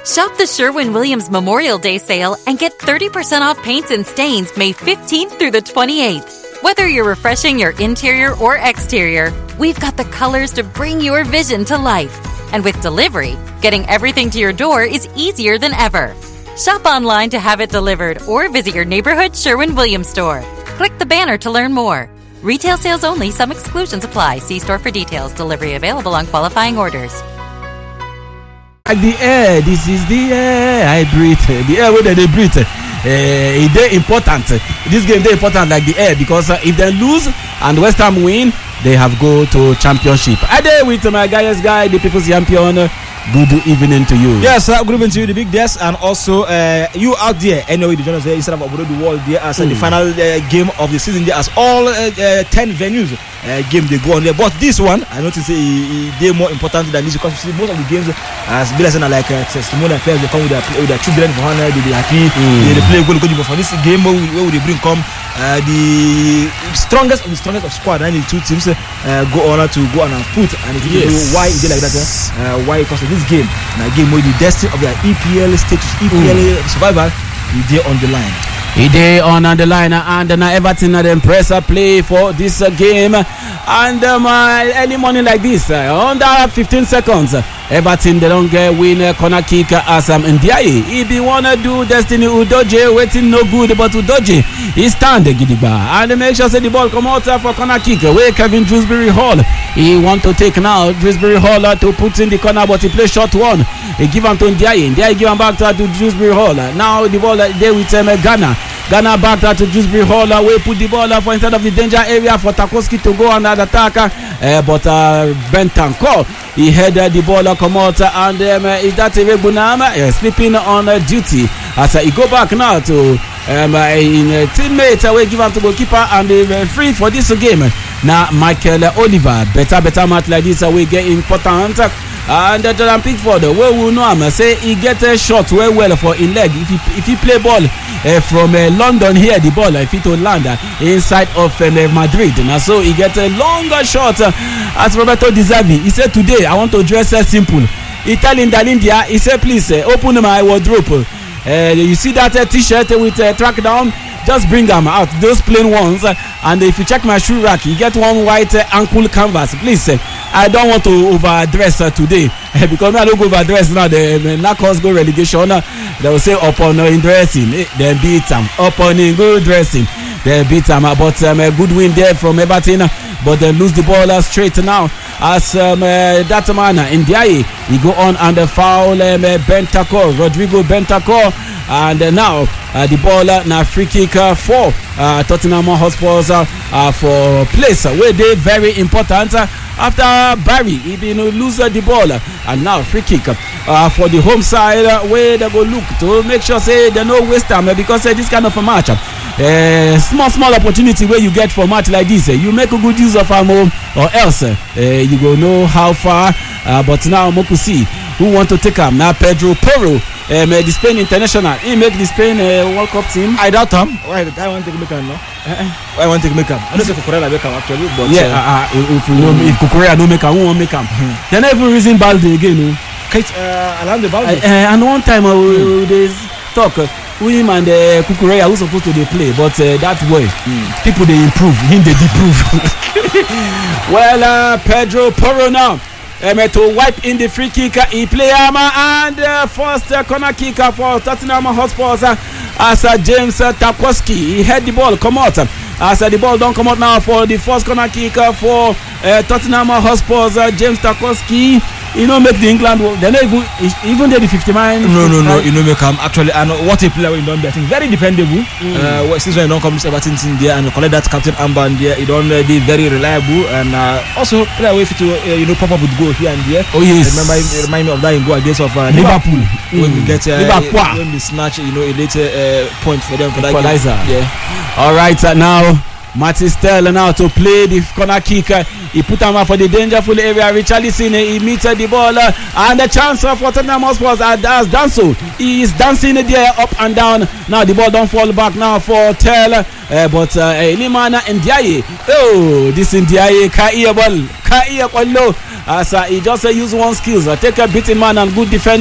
Shop the Sherwin-Williams Memorial Day sale and get 30% off paints and stains May 15th through the 28th. Whether you're refreshing your interior or exterior, we've got the colors to bring your vision to life. And with delivery, getting everything to your door is easier than ever. Shop online to have it delivered or visit your neighborhood Sherwin-Williams store. Click the banner to learn more. Retail sales only. Some exclusions apply. See store for details. Delivery available on qualifying orders. Like the air, this is the air I breathe. The air where they breathe. It's very important. This game is important like the air because if they lose and West Ham win, they have go to championship. I there with my guy, the people's champion. Good evening to you. Yes, good evening to you, the big Des, and also you out there. Anyway, the journalists there instead of Obodo the world there as the final game of the season there as all 10 venues game they go on there. But this one, I notice they more important than this because most of the games as Bill said like testimonial players they come with their children for honor, they be happy, they play goal. But for this game, where would they bring come the strongest of the strongest of squad and the two teams go on to go on and put and if you know why is it like that why because of this game now game with the destiny of their EPL status EPL survival is there on the line. He dey on the line and now Everton and them press play for this game and early morning like this under 15 seconds Everton they don't get win corner kick as Ndiaye he be wanna do Destiny Udoje waiting no good but Udoje he stand gidigba and make sure say the ball come out for corner kick where Kevin Dewsbury Hall he want to take now Dewsbury Hall to put in the corner but he play short one he give him to Ndiaye give him back to Dewsbury Hall now the ball there with Ghana back to Dewsbury Hall we put the ball for inside of the danger area for Tarkowski to go on the attack but Bentancur he headed the ball come out and is that Bunama sleeping on duty as he go back now to in teammate we give him to goalkeeper and free for this game now Michael Oliver better match like this we get important and Jordan Pickford we will know him say he get a shot well for in leg if he play ball from London here the ball if it will land inside of Madrid now so he get a longer shot as Roberto Di Zerbi he said today I want to dress simple Italian Dalindia he said please open my wardrobe you see that t-shirt with track down just bring them out those plain ones and if you check my shoe rack you get one white ankle canvas please I don't want to overdress today because I don't go overdress now the Knuckles go relegation they will say upon dressing then beat them upon good dressing they beat them but a good win there from Everton but they lose the ball straight now as that man Ndiaye he go on and foul Bentancur Rodrigo Bentancur and now the ball na free kick for Tottenham Hotspur for place where they very important after Barry he been lose the ball and now free kick for the home side where they go look to make sure say they no waste time because this kind of a match small opportunity where you get for match like this you make a good use of them or else you go know how far but now Moku see who want to take him now Pedro Porro the Spain international he make the Spain World Cup team. I doubt him. Why I want to make him no? I want to make him. I don't say Kukurea make him actually but if you know if Kukurea no make him who won't make him they never reason Balde again around the Balde and one time they talk him and Kukurea who supposed to they play but that boy people they improve him they deprove well Pedro Porro now to wipe in the free kick he play and first corner kick for Tottenham Hotspur as James Tarkowski he head the ball come out as the ball don't come out now for the first corner kick for Tottenham Hotspur James Tarkowski you know make the England they not even the 50-man no you know make him actually and what a player when done I think very dependable since when don't come this Everton in there and collect that captain armband there he don't be very reliable and also player way to pop up with goal here and there remind me of that in goal against of Liverpool when we get when we snatch a later point for them for that game. All right now Matty Stell now to play the corner kick. He put him up for the dangerful area. Richarlison he meets the ball and the chance for Tottenham Hotspur as Danso. He is dancing there up and down. Now the ball don't fall back now for Tell but Iliman Ndiaye. Oh, this Ndiaye Kai ball. Kai Kwallo as he just use one skills take a beating man and good defense.